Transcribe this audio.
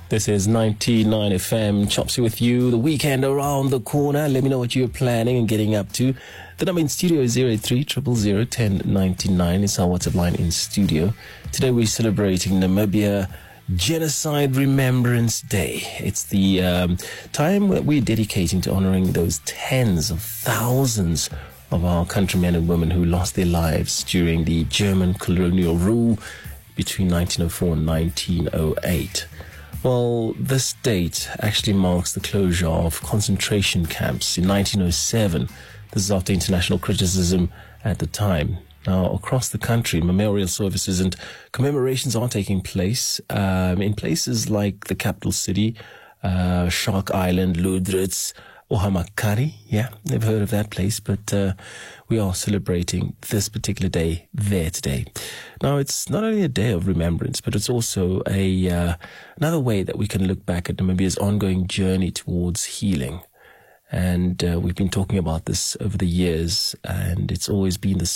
This is 99 FM, Chopsy with you, the weekend around the corner. Let me know what you're planning and getting up to. The number in studio is 083 000 1099. It's our WhatsApp line in studio. Today we're celebrating Namibia Genocide Remembrance Day. It's the time that we're dedicating to honoring those tens of thousands of our countrymen and women who lost their lives during the German colonial rule between 1904 and 1908. Well, this date actually marks the closure of concentration camps in 1907. This is after international criticism at the time. Now, across the country, memorial services and commemorations are taking place in places like the capital city, Shark Island, Ludritz, Ohamakari. Yeah, never heard of that place, but we are celebrating this particular day there today. Now, it's not only a day of remembrance, but it's also another way that we can look back at Namibia's ongoing journey towards healing. And we've been talking about this over the years, and it's always been the